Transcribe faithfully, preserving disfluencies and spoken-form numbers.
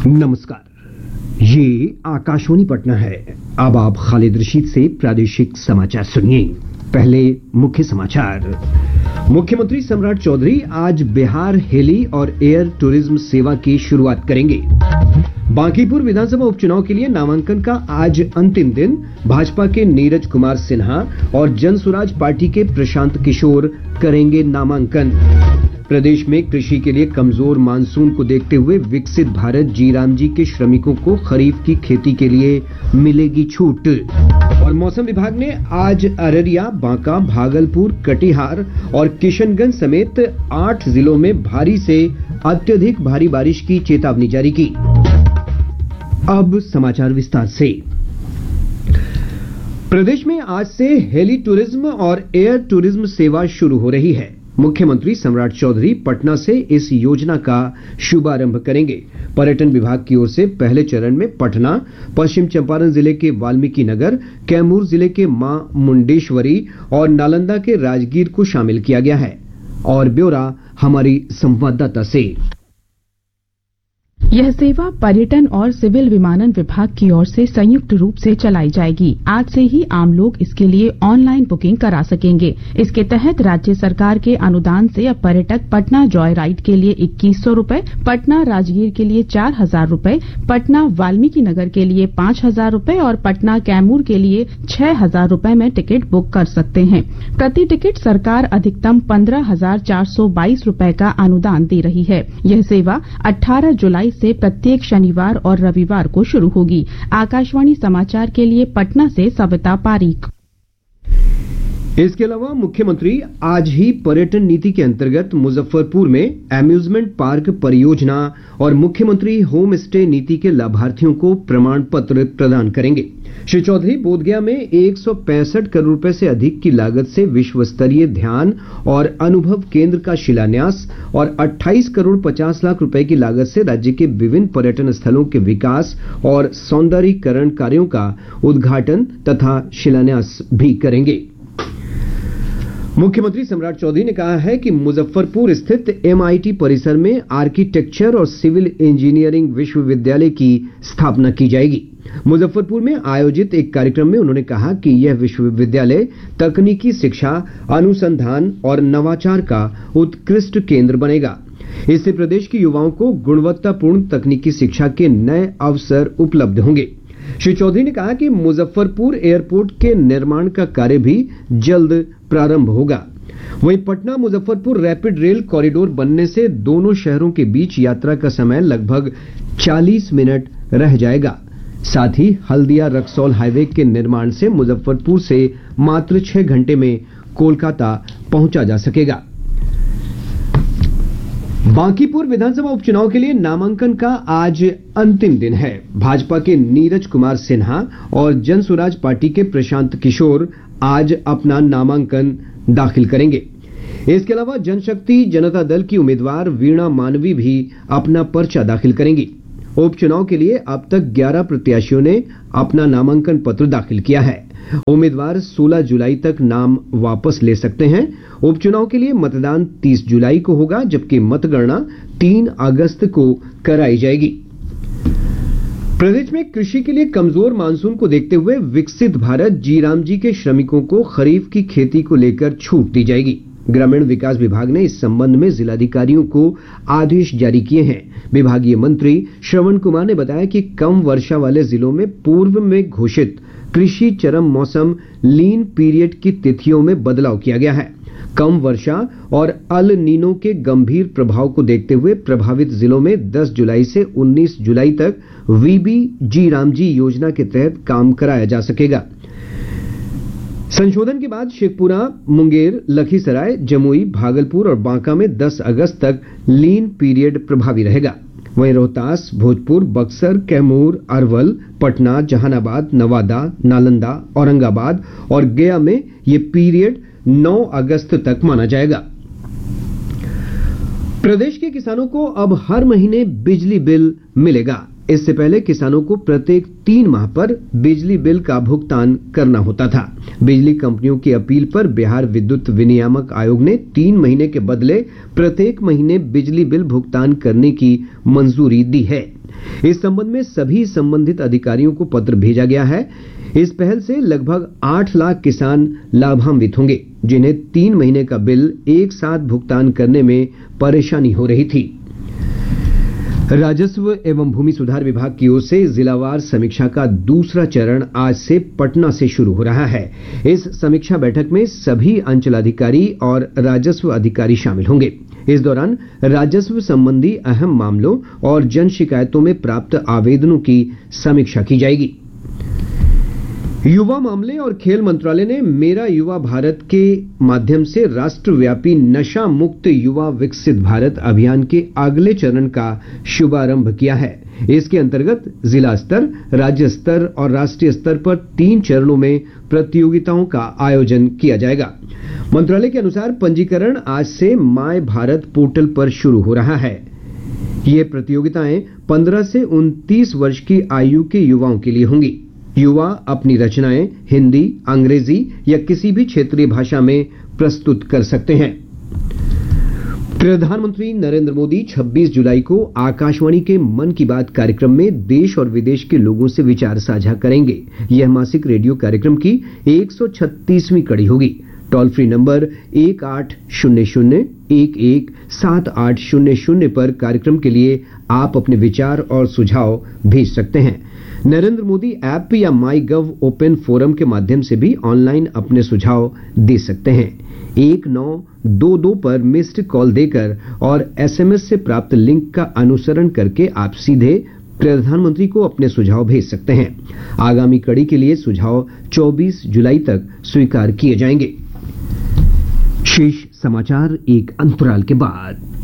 नमस्कार, ये आकाशवाणी पटना है। अब आप खालिद रशीद से प्रादेशिक समाचार सुनिए। पहले मुख्य समाचार। मुख्यमंत्री सम्राट चौधरी आज बिहार हेली और एयर टूरिज्म सेवा की शुरुआत करेंगे। बांकीपुर विधानसभा उपचुनाव के लिए नामांकन का आज अंतिम दिन। भाजपा के नीरज कुमार सिन्हा और जनसुराज पार्टी के प्रशांत किशोर करेंगे नामांकन। प्रदेश में कृषि के लिए कमजोर मानसून को देखते हुए विकसित भारत जी राम जी के श्रमिकों को खरीफ की खेती के लिए मिलेगी छूट। और मौसम विभाग ने आज अररिया, बांका, भागलपुर, कटिहार और किशनगंज समेत आठ जिलों में भारी से अत्यधिक भारी बारिश की चेतावनी जारी की। अब समाचार विस्तार से। प्रदेश में आज से हेली टूरिज्म और एयर टूरिज्म सेवा शुरू हो रही है। मुख्यमंत्री सम्राट चौधरी पटना से इस योजना का शुभारंभ करेंगे। पर्यटन विभाग की ओर से पहले चरण में पटना, पश्चिम चंपारण जिले के वाल्मीकि नगर, कैमूर जिले के मां मुंडेश्वरी और नालंदा के राजगीर को शामिल किया गया है। और ब्यौरा हमारी संवाददाता से। यह सेवा पर्यटन और सिविल विमानन विभाग की ओर से संयुक्त रूप से चलाई जाएगी। आज से ही आम लोग इसके लिए ऑनलाइन बुकिंग करा सकेंगे। इसके तहत राज्य सरकार के अनुदान से अब पर्यटक पटना जॉय राइड के लिए इक्कीस सौ रूपये, पटना राजगीर के लिए चार हजार रूपये, पटना वाल्मीकि नगर के लिए पांच हजार रूपये और पटना कैमूर के लिए छह हजार रूपये में टिकट बुक कर सकते हैं। प्रति टिकट सरकार अधिकतम पंद्रह हजार चार सौ बाईस रूपये का अनुदान दे रही है। यह सेवा अठारह जुलाई से प्रत्येक शनिवार और रविवार को शुरू होगी। आकाशवाणी समाचार के लिए पटना से सविता पारीक। इसके अलावा मुख्यमंत्री आज ही पर्यटन नीति के अंतर्गत मुजफ्फरपुर में अम्यूजमेंट पार्क परियोजना और मुख्यमंत्री होम स्टे नीति के लाभार्थियों को प्रमाण पत्र प्रदान करेंगे। श्री चौधरी बोधगया में एक सौ पैंसठ करोड़ रुपए से अधिक की लागत से विश्व स्तरीय ध्यान और अनुभव केंद्र का शिलान्यास और अट्ठाईस करोड़ पचास लाख रुपए की लागत से राज्य के विभिन्न पर्यटन स्थलों के विकास और सौंदर्यीकरण कार्यों का उद्घाटन तथा शिलान्यास भी करेंगे। मुख्यमंत्री सम्राट चौधरी ने कहा है कि मुजफ्फरपुर स्थित एमआईटी परिसर में आर्किटेक्चर और सिविल इंजीनियरिंग विश्वविद्यालय की स्थापना की जाएगी। मुजफ्फरपुर में आयोजित एक कार्यक्रम में उन्होंने कहा कि यह विश्वविद्यालय तकनीकी शिक्षा, अनुसंधान और नवाचार का उत्कृष्ट केंद्र बनेगा। इससे प्रदेश के युवाओं को गुणवत्तापूर्ण तकनीकी शिक्षा के नए अवसर उपलब्ध होंगे। श्री चौधरी ने कहा कि मुजफ्फरपुर एयरपोर्ट के निर्माण का कार्य भी जल्द प्रारंभ होगा। वहीं Patna Muzaffarpur rapid rail corridor बनने से दोनों शहरों के बीच यात्रा का समय लगभग चालीस मिनट रह जाएगा। साथ ही हल्दिया रक्सौल हाईवे के निर्माण से मुजफ्फरपुर से मात्र छह घंटे में कोलकाता पहुंचा जा सकेगा। बांकीपुर विधानसभा उपचुनाव के लिए नामांकन का आज अंतिम दिन है। भाजपा के नीरज कुमार सिन्हा और जनसुराज पार्टी के प्रशांत किशोर आज अपना नामांकन दाखिल करेंगे। इसके अलावा जनशक्ति जनता दल की उम्मीदवार वीणा मानवी भी अपना पर्चा दाखिल करेंगी। उपचुनाव के लिए अब तक ग्यारह प्रत्याशियों ने अपना नामांकन पत्र दाखिल किया है। उम्मीदवार सोलह जुलाई तक नाम वापस ले सकते हैं। उपचुनाव के लिए मतदान तीस जुलाई को होगा, जबकि मतगणना तीन अगस्त को कराई जाएगी। प्रदेश में कृषि के लिए कमजोर मानसून को देखते हुए विकसित भारत जी राम जी के श्रमिकों को खरीफ की खेती को लेकर छूट दी जाएगी। ग्रामीण विकास विभाग ने इस संबंध में जिलाधिकारियों को आदेश जारी किए हैं। विभागीय मंत्री श्रवण कुमार ने बताया कि कम वर्षा वाले जिलों में पूर्व में घोषित कृषि चरम मौसम लीन पीरियड की तिथियों में बदलाव किया गया है। कम वर्षा और अल नीनो के गंभीर प्रभाव को देखते हुए प्रभावित जिलों में दस जुलाई से उन्नीस जुलाई तक वीबी जी राम जी योजना के तहत काम कराया जा सकेगा। संशोधन के बाद शेखपुरा, मुंगेर, लखीसराय, जमुई, भागलपुर और बांका में दस अगस्त तक लीन पीरियड प्रभावी रहेगा। वहीं रोहतास, भोजपुर, बक्सर, कैमूर, अरवल, पटना, जहानाबाद, नवादा, नालंदा, औरंगाबाद और गया में ये पीरियड नौ अगस्त तक माना जाएगा। प्रदेश के किसानों को अब हर महीने बिजली बिल मिलेगा। इससे पहले किसानों को प्रत्येक तीन माह पर बिजली बिल का भुगतान करना होता था। बिजली कंपनियों की अपील पर बिहार विद्युत विनियामक आयोग ने तीन महीने के बदले प्रत्येक महीने बिजली बिल भुगतान करने की मंजूरी दी है। इस संबंध में सभी संबंधित अधिकारियों को पत्र भेजा गया है। इस पहल से लगभग आठ लाख किसान लाभान्वित होंगे, जिन्हें तीन महीने का बिल एक साथ भुगतान करने में परेशानी हो रही थी। राजस्व एवं भूमि सुधार विभाग की ओर से जिलावार समीक्षा का दूसरा चरण आज से पटना से शुरू हो रहा है। इस समीक्षा बैठक में सभी अंचलाधिकारी और राजस्व अधिकारी शामिल होंगे। इस दौरान राजस्व संबंधी अहम मामलों और जन शिकायतों में प्राप्त आवेदनों की समीक्षा की जाएगी। युवा मामले और खेल मंत्रालय ने मेरा युवा भारत के माध्यम से राष्ट्रव्यापी नशा मुक्त युवा विकसित भारत अभियान के अगले चरण का शुभारंभ किया है। इसके अंतर्गत जिला स्तर, राज्य स्तर और राष्ट्रीय स्तर पर तीन चरणों में प्रतियोगिताओं का आयोजन किया जाएगा। मंत्रालय के अनुसार पंजीकरण आज से माय भारत पोर्टल पर शुरू हो रहा है। ये प्रतियोगिताएं पंद्रह से उनतीस वर्ष की आयु के युवाओं के लिए होंगी। युवा अपनी रचनाएं हिंदी, अंग्रेजी या किसी भी क्षेत्रीय भाषा में प्रस्तुत कर सकते हैं। प्रधानमंत्री नरेंद्र मोदी छब्बीस जुलाई को आकाशवाणी के मन की बात कार्यक्रम में देश और विदेश के लोगों से विचार साझा करेंगे। यह मासिक रेडियो कार्यक्रम की एक सौ छत्तीसवीं कड़ी होगी। टोल फ्री नंबर एक आठ शून्य शून्य एक एक सात आठ शून्य शून्य पर कार्यक्रम के लिए आप अपने विचार और सुझाव भेज सकते हैं। नरेंद्र मोदी ऐप या माई गव ओपन फोरम के माध्यम से भी ऑनलाइन अपने सुझाव दे सकते हैं। एक नौ दो दो पर मिस्ड कॉल देकर और एसएमएस से प्राप्त लिंक का अनुसरण करके आप सीधे प्रधानमंत्री को अपने सुझाव भेज सकते हैं। आगामी कड़ी के लिए सुझाव चौबीस जुलाई तक स्वीकार किए जाएंगे। शेष समाचार एक अंतराल के बाद।